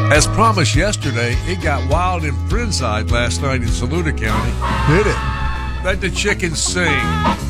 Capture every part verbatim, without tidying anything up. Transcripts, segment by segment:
As promised yesterday, it got wild in Prinside last night in Saluda County. Did it? Let the chickens sing.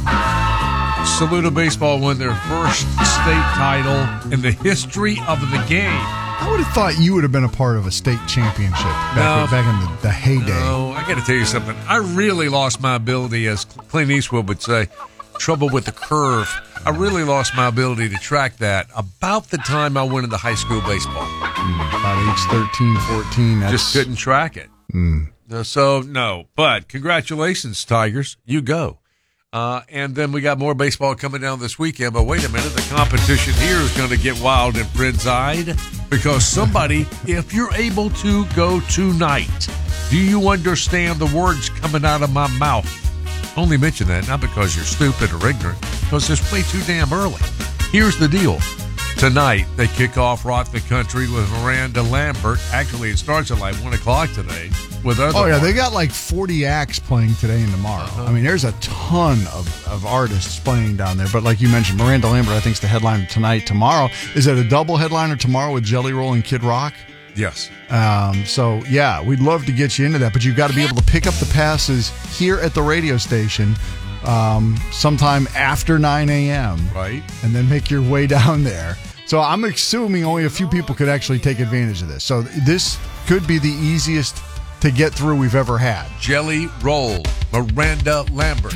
Saluda baseball won their first state title in the history of the game. I would have thought you would have been a part of a state championship back, No. back in the, the heyday. No, I got to tell you something. I really lost my ability, as Clint Eastwood would say, trouble with the curve. I really lost my ability to track that about the time I went into high school baseball. Mm, about age thirteen, fourteen. That's, Just couldn't track it. Mm. So, no. But congratulations, Tigers. You go. Uh, and then we got more baseball coming down this weekend. But wait a minute. The competition here is going to get wild in Prinside because somebody, if you're able to go tonight, do you understand the words coming out of my mouth? Only mention that not because you're stupid or ignorant, because it's way too damn early. Here's the deal. Tonight, they kick off Rock the Country with Miranda Lambert. Actually, it starts at like one o'clock today. With other Oh, yeah, artists. they got like forty acts playing today and tomorrow. Uh-huh. I mean, there's a ton of, of artists playing down there. But like you mentioned, Miranda Lambert, I think, is the headliner tonight. Tomorrow, is it a double headliner tomorrow with Jelly Roll and Kid Rock? Yes. Um, so, yeah, we'd love to get you into that, but you've got to be able to pick up the passes here at the radio station um, sometime after nine a.m. Right. And then make your way down there. So I'm assuming only a few people could actually take advantage of this. So this could be the easiest to get through we've ever had. Jelly Roll, Miranda Lambert,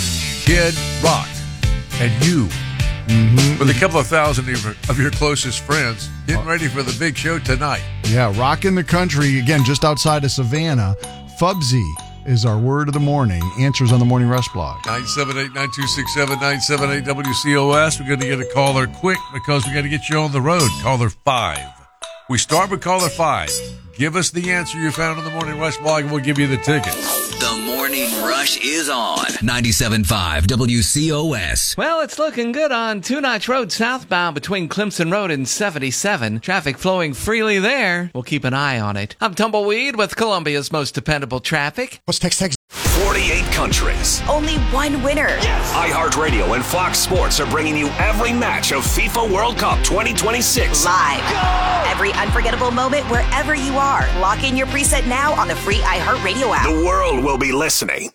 Kid Rock, and you. Mm-hmm. With a couple of thousand of your, of your closest friends getting ready for the big show tonight. Yeah, rocking the country, again, just outside of Savannah. Fubsy is our word of the morning. Answers on the Morning Rush blog. nine seven eight, nine two six seven, nine seven eight W C O S. We're going to get a caller quick because we got to get you on the road. Caller five. We start with caller five. Give us the answer you found on the Morning Rush blog and we'll give you the tickets. The Morning Rush is on ninety-seven point five W C O S. Well, it's looking good on Two Notch Road southbound between Clemson Road and seventy-seven. Traffic flowing freely there. We'll keep an eye on it. I'm Tumbleweed with Columbia's most dependable traffic. What's text text? forty-eight countries. Only one winner. Yes. iHeartRadio and Fox Sports are bringing you every match of FIFA World Cup twenty twenty-six. Live. Go! Every unforgettable moment wherever you are. Lock in your preset now on the free iHeartRadio app. The world will be listening.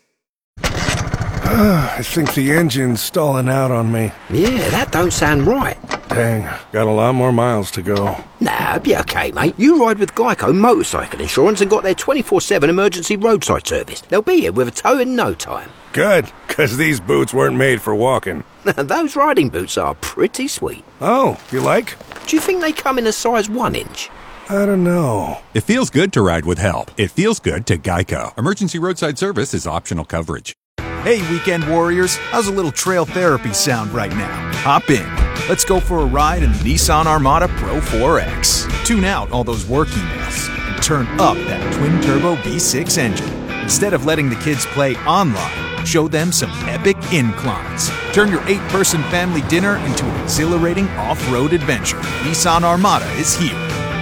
I think the engine's stalling out on me. Yeah, that don't sound right. Dang, got a lot more miles to go. Nah, be okay, mate. You ride with Geico Motorcycle Insurance and got their twenty-four seven emergency roadside service. They'll be here with a tow in no time. Good, because these boots weren't made for walking. Those riding boots are pretty sweet. Oh, you like? Do you think they come in a size one inch? I don't know. It feels good to ride with help. It feels good to Geico. Emergency roadside service is optional coverage. Hey, weekend warriors, how's a little trail therapy sound right now? Hop in. Let's go for a ride in the Nissan Armada Pro four X. Tune out all those work emails and turn up that twin-turbo V six engine. Instead of letting the kids play online, show them some epic inclines. Turn your eight-person family dinner into an exhilarating off-road adventure. Nissan Armada is here.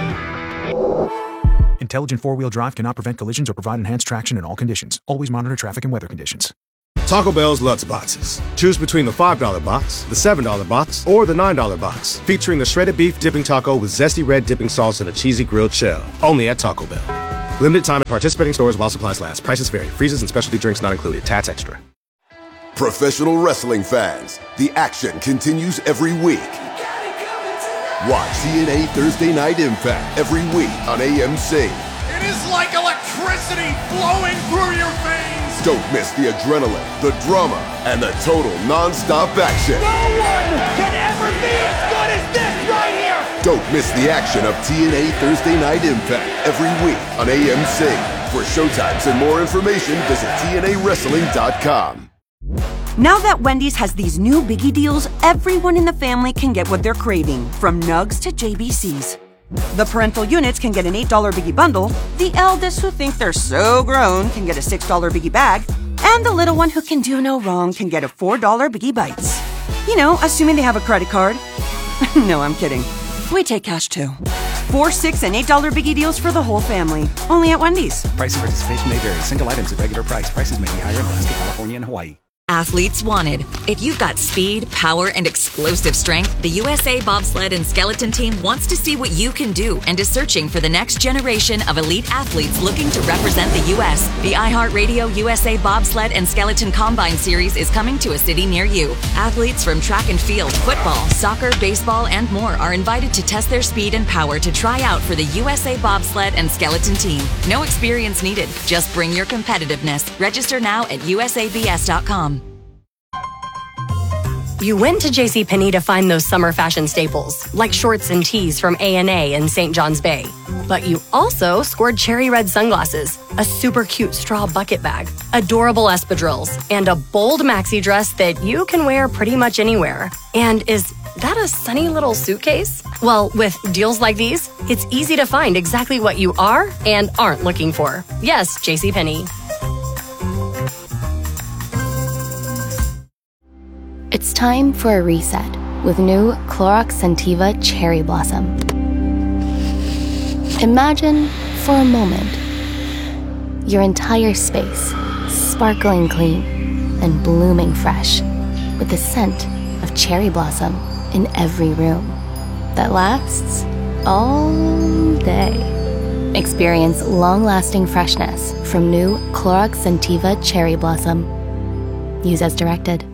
Intelligent four-wheel drive cannot prevent collisions or provide enhanced traction in all conditions. Always monitor traffic and weather conditions. Taco Bell's Lutz Boxes. Choose between the five dollar box, the seven dollar box, or the nine dollar box. Featuring the shredded beef dipping taco with zesty red dipping sauce and a cheesy grilled shell. Only at Taco Bell. Limited time at participating stores while supplies last. Prices vary. Freezes and specialty drinks not included. Tax extra. Professional wrestling fans, the action continues every week. Watch T N A Thursday Night Impact every week on A M C. It is like electricity flowing through your veins. Don't miss the adrenaline, the drama, and the total non-stop action. No one can ever be as good as this right here. Don't miss the action of T N A Thursday Night Impact every week on A M C. For showtimes and more information, visit T N A wrestling dot com. Now that Wendy's has these new biggie deals, everyone in the family can get what they're craving, from nugs to J B Cs. The parental units can get an eight dollar biggie bundle, the eldest who think they're so grown can get a six dollar biggie bag, and the little one who can do no wrong can get a four dollar biggie bites. You know, assuming they have a credit card. No, I'm kidding. We take cash too. Four, six, and eight dollar biggie deals for the whole family. Only at Wendy's. Price and participation may vary. Single items at regular price. Prices may be higher in Alaska, California, and Hawaii. Athletes wanted. If you've got speed, power, and explosive strength, the U S A Bobsled and Skeleton Team wants to see what you can do and is searching for the next generation of elite athletes looking to represent the U S The iHeartRadio U S A Bobsled and Skeleton Combine Series is coming to a city near you. Athletes from track and field, football, soccer, baseball, and more are invited to test their speed and power to try out for the U S A Bobsled and Skeleton Team. No experience needed. Just bring your competitiveness. Register now at U S A B S dot com. You went to JCPenney to find those summer fashion staples, like shorts and tees from A and A in Saint John's Bay. But you also scored cherry red sunglasses, a super cute straw bucket bag, adorable espadrilles, and a bold maxi dress that you can wear pretty much anywhere. And is that a sunny little suitcase? Well, with deals like these, it's easy to find exactly what you are and aren't looking for. Yes, JCPenney. It's time for a reset with new Clorox Scentiva Cherry Blossom. Imagine, for a moment, your entire space sparkling clean and blooming fresh with the scent of cherry blossom in every room that lasts all day. Experience long-lasting freshness from new Clorox Scentiva Cherry Blossom. Use as directed.